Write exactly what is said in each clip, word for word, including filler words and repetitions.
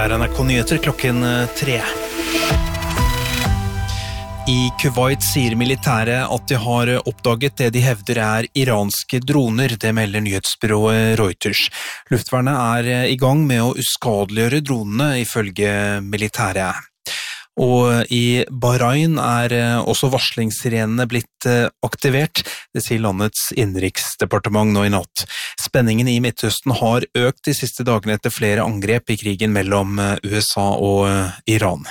er N R K Nyheter klokken tre. I Kuwait sier militæret at de har oppdaget det de hevder er iranske droner, det melder nyhetsbyrået Reuters. Luftvernet er i gang med å uskadeliggjøre dronene ifølge militæret. Og i Bahrain er også varslingssirenene blitt aktivert, det sier landets innenriksdepartement nå i natt. Spenningen i Midtøsten har økt de siste dagene etter flere angrep i krigen mellom U S A og Iran.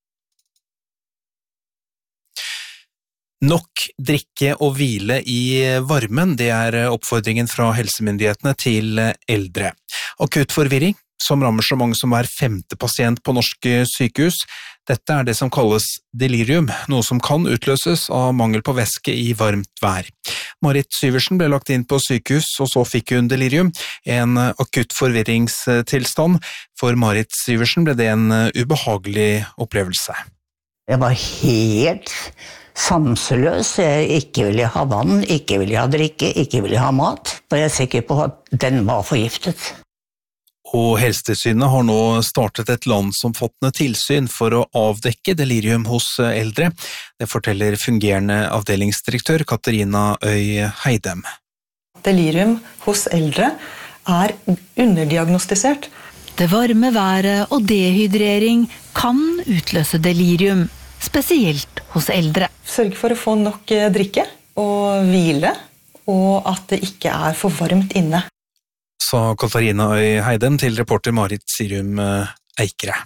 Nok drikke og hvile i varmen, det er oppfordringen fra helsemyndighetene til eldre. Akutt forvirring, som rammer så mange som hver femte pasient på norske sykehus. Dette er det som kalles delirium, noe som kan utløses av mangel på væske i varmt vær. Marit Syversen ble lagt inn på sykehus, og så fikk hun delirium, en akutt forvirringstilstand. For Marit Syversen ble det en ubehagelig opplevelse. Jeg var helt sanseløs. Jeg ikke ville ha vann, ikke ville ha drikke, ikke ville ha mat. Og jeg er sikker på at den var forgiftet. Og Helsetilsynet har nå startet et landsomfattende tilsyn for å avdekke delirium hos eldre. Det forteller fungerende avdelingsdirektør Katarina Øy Heidem. Delirium hos eldre er underdiagnostisert. Det varme været og dehydrering kan utløse delirium, spesielt hos eldre. Sørg for å få nok drikke og hvile, og at det ikke er for varmt inne. Sa Katarina Øy Heidem til reporter Marit Sirum Eikere.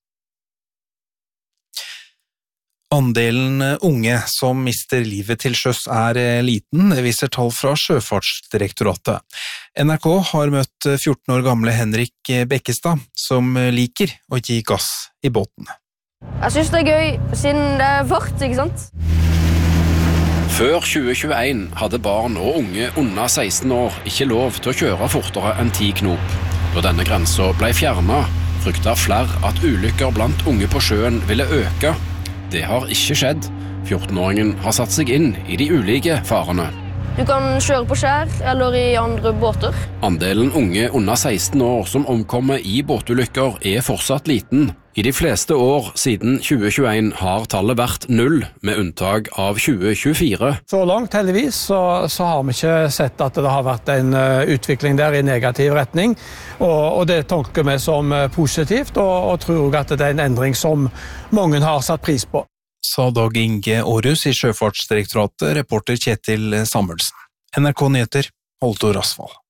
Andelen unge som mister livet til sjøs er liten, viser tall fra Sjøfartsdirektoratet. N R K har møtt fjorten år gamle Henrik Bekkestad, som liker å gi gass i båten. Jeg synes det er gøy, siden det er fart, ikke sant? Før tjue tjueen hadde barn og unge under seksten år ikke lov til å kjøre fortere enn ti knop. Da denne grensen ble fjernet, fryktet flere at ulykker blant unge på sjøen ville øke. Det har ikke skjedd. fjortenåringen har satt seg inn i de ulike farene. Du kan kjøre på skjær eller i andre båter. Andelen unge under seksten år som omkommer i båtulykker er fortsatt liten. I de fleste år siden tjue tjueen har tallet vært null, med unntak av tjue tjuefire. Så langt heldigvis så, så har vi ikke sett at det har vært en uh, utvikling der i negativ retning, og, og det tolker vi som uh, positivt, og, og tror at det er en endring som mange har satt pris på. Sa Dag Inge Aarhus i Sjøfartsdirektoratet, reporter Kjetil Samuelsen. N R K Nyheter, Holtor Asfald.